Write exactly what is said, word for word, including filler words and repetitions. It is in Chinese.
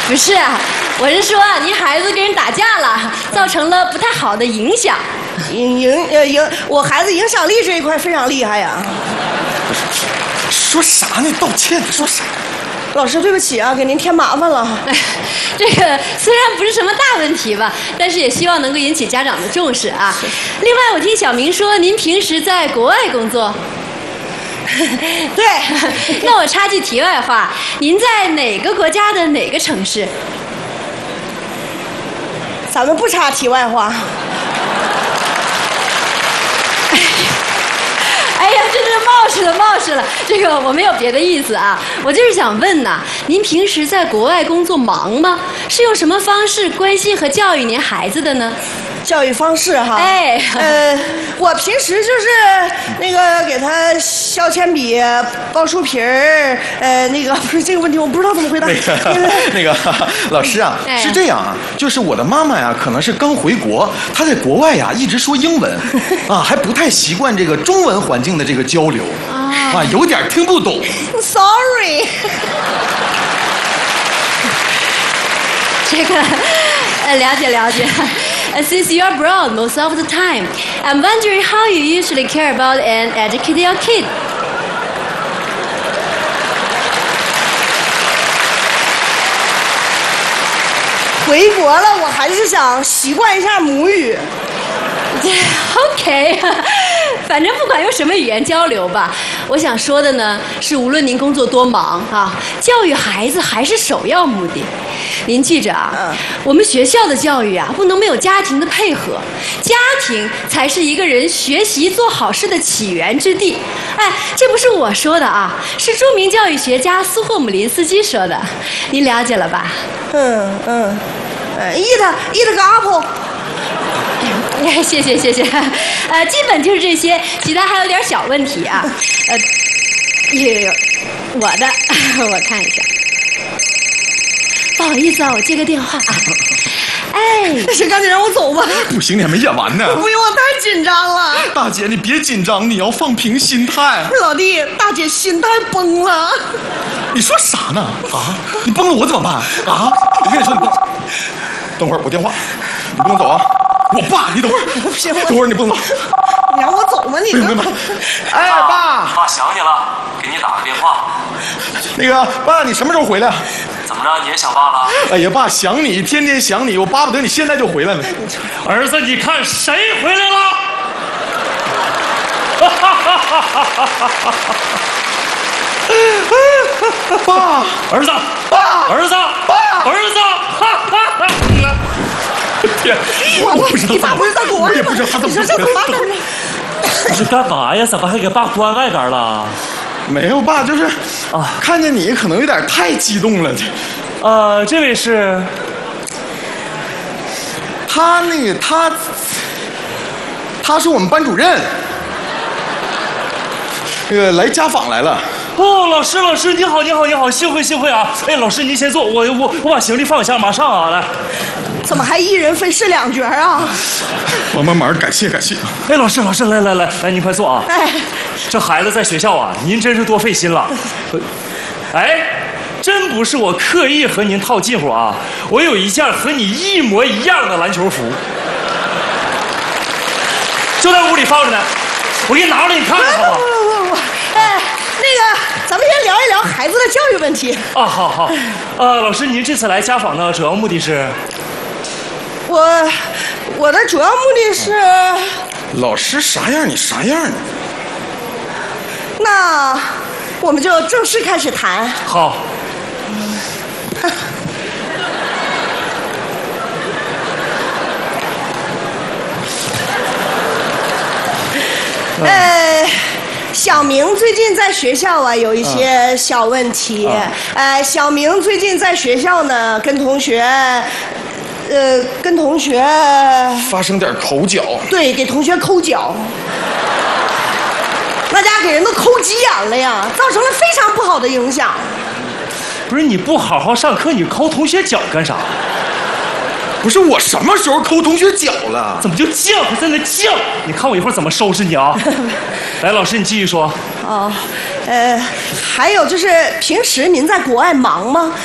不是啊，我是说啊，您孩子跟人打架了，造成了不太好的影响。 影影呃影，我孩子影响力这一块非常厉害呀。 说啥呢？道歉，说啥？ 老师，对不起啊，给您添麻烦了。 这个虽然不是什么大问题吧，但是也希望能够引起家长的重视啊。另外，我听小明说您平时在国外工作。 对， 那我插句题外话，您在哪个国家的哪个城市？ 咱们不插题外话。 哎呀，真是冒失了，冒失了！这个我没有别的意思啊，我就是想问呐，您平时在国外工作忙吗？是用什么方式关心和教育您孩子的呢？ 教育方式哈， 哎， 呃，我平时就是那个给他削铅笔、包书皮儿，呃，那个不是这个问题，我不知道怎么回答。 那个那个老师啊， 哎、 是这样啊，就是我的妈妈呀，可能是刚回国，她在国外呀一直说英文，啊，还不太习惯这个中文环境的这个交流，啊，有点听不懂。 Sorry。 这个，呃，了解了解。Uh, since you're abroad most of the time, I'm wondering how you usually care about and educate your kid. 回国了，我还是想习惯一下母语。 OK， 反正不管用什么语言交流吧，我想说的呢是，无论您工作多忙啊，教育孩子还是首要目的。您记着啊，嗯、我们学校的教育啊，不能没有家庭的配合，家庭才是一个人学习做好事的起源之地。哎，这不是我说的啊，是著名教育学家苏霍姆林斯基说的，您了解了吧？ 嗯嗯，呃 ，eat eat 个 apple。 哎，谢谢谢谢，呃，基本就是这些，其他还有点小问题啊，呃，有有，我的，我看一下，不好意思啊，我接个电话啊，哎， 先赶紧让我走吧。 不行，你还没演完呢。 不用，我太紧张了。 大姐，你别紧张，你要放平心态。 老弟，大姐心态崩了。 你说啥呢？啊，你崩了我怎么办？啊，我跟你说，你等会儿我电话，你不能走啊。我爸，你等会儿，等会儿你不能走， 你让我走吗？你不行，不行。哎，爸， 爸想你了，给你打个电话。 那个爸，你什么时候回来？ 怎么着，你也想爸了？ 哎呀，爸，想你，天天想你，我巴不得你现在就回来了。 儿子，你看谁回来了？ 爸， 儿子， 爸， 儿子， 爸， 儿子， 天，我不知道， 你爸不是在国外吗？ 我也不知道他怎么回来的。 你是干嘛呀？怎么还给爸关外边了？ 没有，爸，就是啊，看见你可能有点太激动了。 呃，这位是， 他那个他，他是我们班主任，那个来家访来了。 哦，老师，老师，你好，你好，你好，幸会，幸会啊！哎，老师您先坐，我我我把行李放下，马上啊，来。 怎么还一人分饰两角啊？ 我慢慢，感谢感谢。 哎，老师，老师，来来来来，您快坐啊！ 哎， 这孩子在学校啊，您真是多费心了。哎，真不是我刻意和您套近乎啊，我有一件和你一模一样的篮球服，就在屋里放着呢，我给你拿出来，你看看好不好？ 不不不不，哎，那个，咱们先聊一聊孩子的教育问题。 啊，好好。呃，老师，您这次来家访呢，主要目的是？ 我我的主要目的是， 老师啥样你啥样呢？ 那我们就正式开始谈。 好。 呃，小明最近在学校啊有一些小问题。啊、呃，小明最近在学校呢，跟同学。呃，跟同学发生点口角， 对，给同学抠脚，那家给人都抠急眼了呀，造成了非常不好的影响。 不是你不好好上课，你抠同学脚干啥？ 不是我什么时候抠同学脚了？ 怎么就犟，还在那犟？你看我一会儿怎么收拾你啊！来，老师你继续说。 哦，呃，还有就是平时您在国外忙吗？